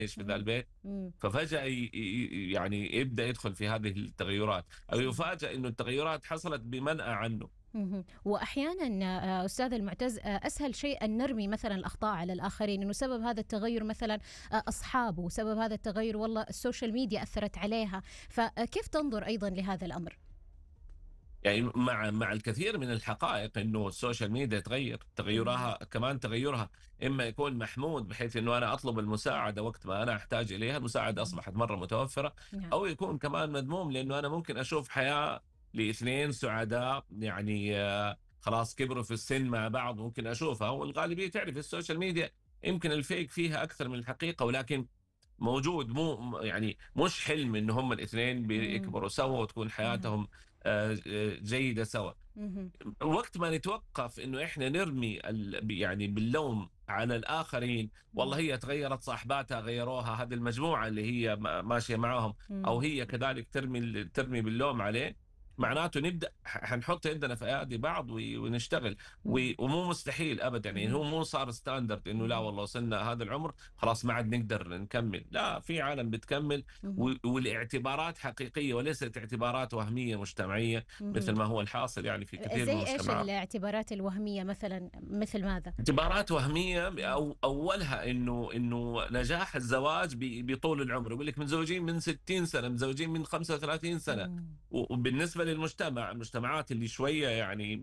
عايش في ذا إمم، البيت، إمم، ففجأة يعني يبدأ يدخل في هذه التغيرات، أو صحيح. يفاجأ إنه التغيرات حصلت بمنأى عنه. اهم. وأحيانًا أستاذ المُعتز أسهل شيء أن نرمي مثلًا الأخطاء على الآخرين، إنه سبب هذا التغيُّر مثلًا أصحابه، سبب هذا التغيُّر والله السوشيال ميديا أثّرت عليها، فكيف تنظر أيضًا لهذا الأمر؟ يعني مع الكثير من الحقائق إنه السوشيال ميديا اهم، تغيُّرها كمان تغيُّرها إما يكون محمود بحيث إنه أنا أطلب المساعدة وقت ما أنا أحتاج إليها، المساعدة اهم، أصبحت مرّة متوفرة، نعم، أو يكون كمان مذموم لإنه أنا ممكن أشوف حياة ل2 سعداء يعني خلاص كبروا في السن مع بعض ممكن أشوفها، والغالبية تعرف السوشيال ميديا يمكن الfake فيها أكثر من الحقيقة، ولكن موجود يعني مش حلم إن هم الاثنين إمم، بيكبروا سوا وتكون نعم، حياتهم جيدة سوا. اهم، وقت ما نتوقف إنه إحنا نرمي يعني باللوم على الآخرين، والله إمم، هي اتغيّرت صاحباتها غيّروها، هذه المجموعة اللي هي ماشية معاهم، أو إمم، هي كذلك ترمي باللوم عليه، اهم، معناته نبدأ حنحط يدنا في أيادي بعض ونشتغل، نعم، ومو مستحيل أبدًا، يعني اهم، هو مو صار standard إنه لا اهم، والله وصلنا هذا العمر خلاص ما عاد نقدر نكمّل، لا في عالم بتكمّل، اهم، والاعتبارات حقيقية وليست اعتبارات وهمية مجتمعية مثل اهم. ما هو الحاصل يعني في كثير من زي إيش المجتمعات. الاعتبارات الوهمية مثلًا، مثل ماذا؟ اعتبارات وهمية إمم، أو أولها إنه نجاح الزواج بطول العمر، يقول لك متزوجين من 60 سنة، متزوجين من 35 سنة، إمم، وبالنسبة للمجتمع، المجتمعات اللي شوية يعني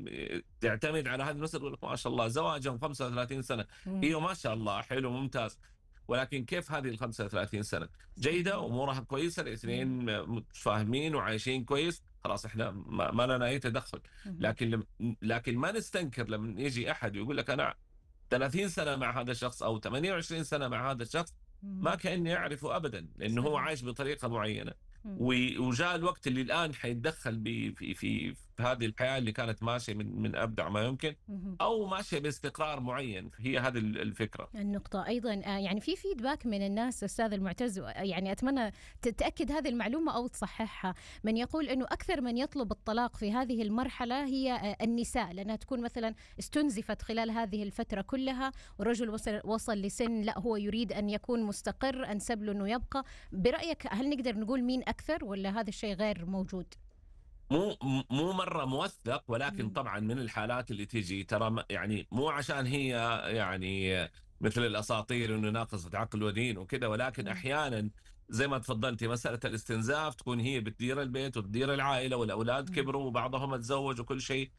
تعتمد على هذه المسألة يقول لك ما شاء الله زواجهم 35 سنة، إمم، أيوه ما شاء الله حلو ممتاز، ولكن كيف هذه ال35 سنة؟ جيدة صحيح، أمورها كويسة، الاثنين إمم، متفاهمين وعايشين كويس، خلاص إحنا ما لنا أي تدخل. اهم، لكن ما نستنكر لمّا ييجي أحد ويقول لك أنا 30 سنة مع هذا الشخص أو 28 سنة مع هذا الشخص، ما إمم، كإني أعرفه أبدًا، لإنه هو صحيح، عايش بطريقة معيّنة، إمم، وجاء الوقت اللي الآن حيتدخّل في هذه الحياة اللي كانت ماشية من أبدع ما يمكن، اهم. أو ماشية باستقرار معيّن، هي هذه الفكرة. النقطة أيضًا يعني في feedback من الناس أستاذ المُعتز، يعني أتمنى تأكد هذه المعلومة أو تصححها، من يقول إنه أكثر من يطلب الطلاق في هذه المرحلة هي النساء، لأنها تكون مثلًا استُنزفت خلال هذه الفترة كلها، والرجل وصل لسن لأ هو يريد أن يكون مستقر، أنسب له إنه يبقى، برأيك هل نقدر نقول مين أكثر والّا هذا الشيء غير موجود؟ مو مرّة موثّق، ولكن إمم، طبعًا من الحالات اللي تيجي ترى يعني مو عشان هي يعني مثل الأساطير إنه ناقصة عقل ودين وكده، ولكن إمم، أحيانًا زي ما تفضّلتِ مسألة الاستنزاف تكون هي بتدير البيت وتدير العائلة والأولاد إمم، كبروا وبعضهم اتزوج وكل شيء،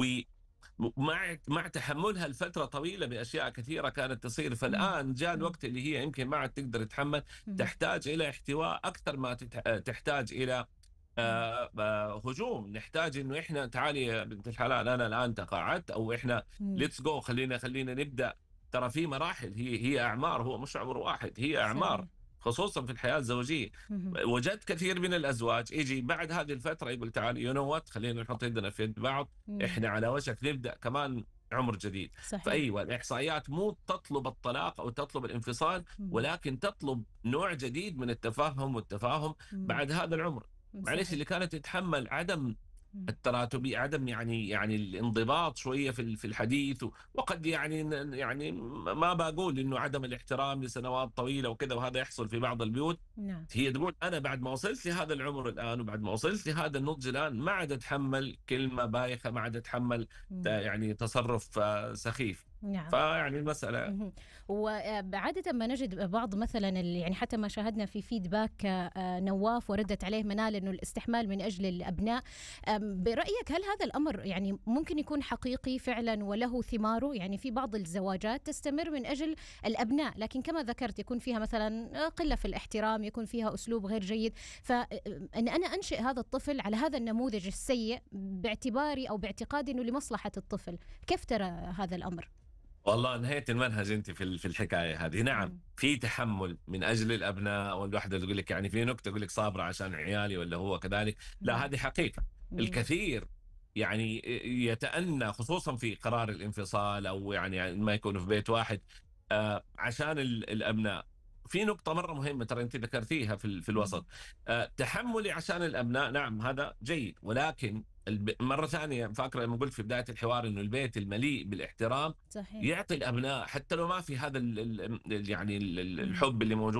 مع تحمُّلها لفترة طويلة بأشياء كثيرة كانت تصير، إمم، فالآن جاء إمم، الوقت اللي هي يمكن ما عاد تقدر تتحمّل، اهم، تحتاج إلى احتواء أكثر ما تحتاج إلى إمم، هجوم، نحتاج إنه إحنا تعالي يا بنت الحلال أنا الآن تقاعدت، أو إحنا إمم، let's go خلّينا نبدأ، ترى في مراحل، هي أعمار، هو مش عمر واحد، هي أعمار، صحيح، خصوصًا في الحياة الزوجية. اهم، وجدت كثير من الأزواج ييجي بعد هذه الفترة يقول تعالي you know what خلّينا نحط يدنا في يد بعض، إمم، إحنا على وشك نبدأ كمان عمر جديد. صحيح، فأيوه الإحصائيات مو تطلب الطلاق أو تطلب الانفصال، اهم، ولكن تطلب نوع جديد من التفهم والتفاهم إمم، بعد هذا العمر. معلش صحيح. اللي كانت تتحمّل عدم إمم، التراتبي، عدم يعني الانضباط شوية في الحديث، وقد يعني يعني ما باقول إنه عدم الاحترام لسنوات طويلة وكذا، وهذا يحصل في بعض البيوت، نعم، هي تقول أنا بعد ما وصلت لهذا العمر الآن، وبعد ما وصلت لهذا النضج الآن، ما عاد أتحمّل كلمة بايخة، ما عاد أتحمّل إمم، يعني تصرُّف سخيف، نعم. فيعني المسألة اهم. عادةً ما نجد بعض مثلًا يعني حتى ما شاهدنا في feedback نواف وردت عليه منال إنه الاستحمال من أجل الأبناء، برأيك هل هذا الأمر يعني ممكن يكون حقيقي فعلًا وله ثماره؟ يعني في بعض الزواجات تستمر من أجل الأبناء، لكن كما ذكرت يكون فيها مثلًا قلة في الاحترام، يكون فيها أسلوب غير جيد، إن أنا أنشئ هذا الطفل على هذا النموذج السيء باعتباري أو باعتقادي إنه لمصلحة الطفل، كيف ترى هذا الأمر؟ والله نهيت المنهج أنتِ في الحكاية هذه، نعم، إمم، في تحمُّل من أجل الأبناء، والواحدة تقول لِك يعني في نكتة تقول لِك صابرة عشان عيالي والّا هو كذلك، لا إمم، هذه حقيقة، إمم. الكثير يعني يتأنى خصوصًا في قرار الانفصال، أو يعني ما يكونوا في بيت واحد عشان الأبناء. في نقطة مرّة مهمة ترى أنتِ ذكرتيها في اهم، الوسط، تحمُّلي عشان الأبناء نعم هذا جيد، ولكن مرة ثانية فاكرة لما قلت في بداية الحوار إنه البيت المليء بالاحترام صحيح. يعطي الأبناء، حتى لو ما في هذا يعني مم. الحب اللي موجود